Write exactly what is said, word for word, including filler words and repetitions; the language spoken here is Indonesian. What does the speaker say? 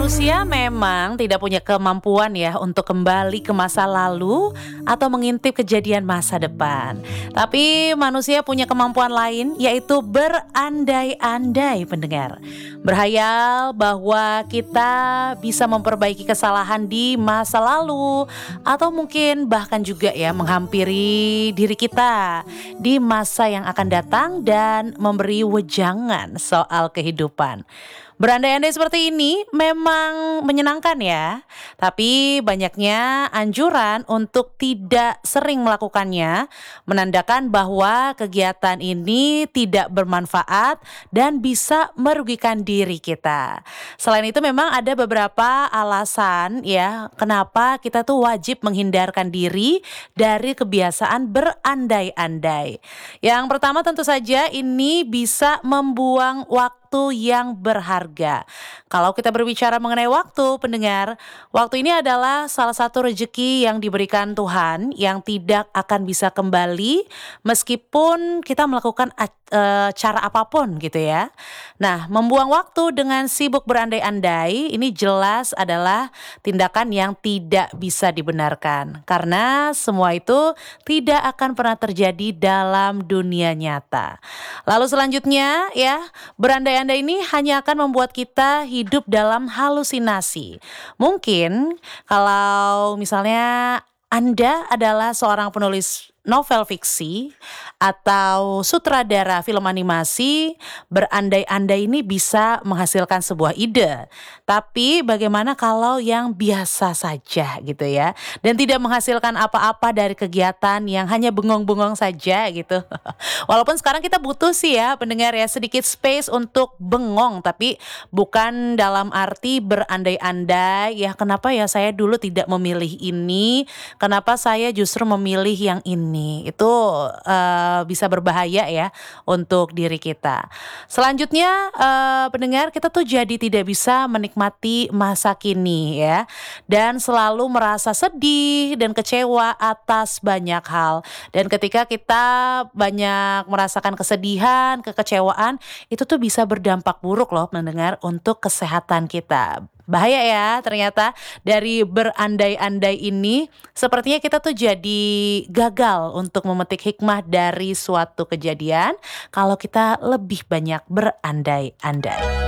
Manusia memang tidak punya kemampuan ya untuk kembali ke masa lalu atau mengintip kejadian masa depan. Tapi manusia punya kemampuan lain yaitu berandai-andai pendengar. Berhayal bahwa kita bisa memperbaiki kesalahan di masa lalu atau mungkin bahkan juga ya menghampiri diri kita di masa yang akan datang dan memberi wejangan soal kehidupan. Berandai-andai seperti ini memang menyenangkan ya, tapi banyaknya anjuran untuk tidak sering melakukannya, menandakan bahwa kegiatan ini tidak bermanfaat dan bisa merugikan diri kita. Selain itu memang ada beberapa alasan ya, kenapa kita tuh wajib menghindarkan diri dari kebiasaan berandai-andai. Yang pertama tentu saja ini bisa membuang waktu yang berharga. Kalau kita berbicara mengenai waktu, pendengar, waktu ini adalah salah satu rejeki yang diberikan Tuhan yang tidak akan bisa kembali meskipun kita melakukan ac- eh, cara apapun gitu ya. Nah, membuang waktu dengan sibuk berandai-andai ini jelas adalah tindakan yang tidak bisa dibenarkan karena semua itu tidak akan pernah terjadi dalam dunia nyata. Lalu selanjutnya ya, berandai-andai ini hanya akan membuat kita hidup dalam halusinasi. Mungkin kalau misalnya Anda adalah seorang penulis novel fiksi atau sutradara film animasi, berandai-andai ini bisa menghasilkan sebuah ide. Tapi bagaimana kalau yang biasa saja gitu ya, dan tidak menghasilkan apa-apa dari kegiatan yang hanya bengong-bengong saja gitu. Walaupun sekarang kita butuh sih ya pendengar ya sedikit space untuk bengong, tapi bukan dalam arti berandai-andai ya kenapa ya saya dulu tidak memilih ini, kenapa saya justru memilih yang ini. Itu uh, bisa berbahaya ya untuk diri kita. Selanjutnya uh, pendengar, kita tuh jadi tidak bisa menikmati masa kini ya, dan selalu merasa sedih dan kecewa atas banyak hal. Dan ketika kita banyak merasakan kesedihan, kekecewaan, itu tuh bisa berdampak buruk loh mendengar untuk kesehatan kita. Bahaya ya ternyata dari berandai-andai ini, sepertinya kita tuh jadi gagal untuk memetik hikmah dari suatu kejadian kalau kita lebih banyak berandai-andai.